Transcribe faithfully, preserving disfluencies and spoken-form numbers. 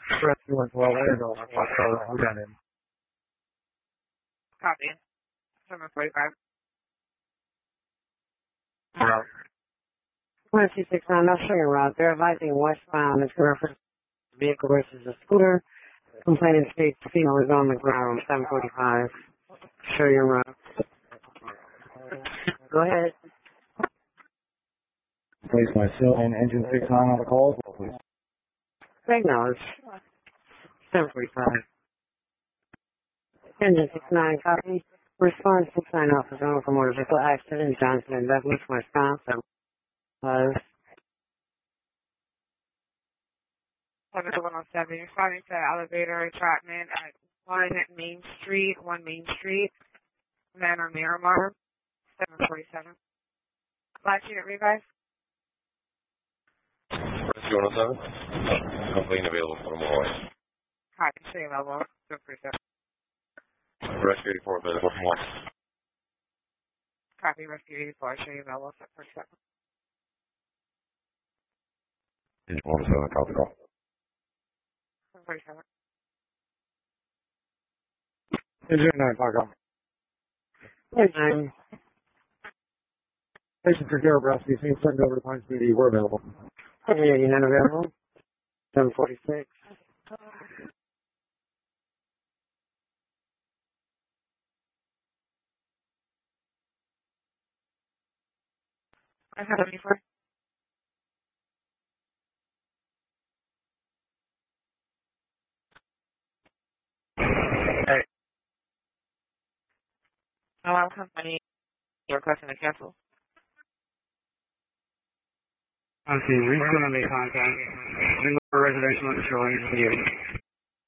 Rescue went well there, though. We got him. Copy. seven forty-five. Route. one two six nine, I'll show you route. They're advising westbound. It's reference vehicle versus a scooter. Complaining state female is on the ground. seven forty-five. Show your route. Go ahead. Place myself and engine six nine on the call, please. Acknowledge. seven forty-five. Engine six nine, copy. Response six nine officer on for motor vehicle accident. Johnson and Douglas, Wisconsin. Uh, seven one oh seven. You're responding to elevator entrapment at one Main Street, one Main Street, Manor Miramar, seven forty-seven. Last unit revive. Rescue one oh seven. Complaint available for more. Hi, show you level, seven forty-seven. Rescue eighty-four available for more. Copy, Rescue eighty-four, show you level, seven forty-seven. Engine one oh seven, copy call. seven forty-seven. Engine nine, clock on. Engine. Station for Garrett Rescue, seen sent over to Pine City. We're available. Okay, you're not available. seven forty-six. I have eighty-four. Hey. Hello, company. You're requesting to cancel. I see. Recently contact. Residential insurance.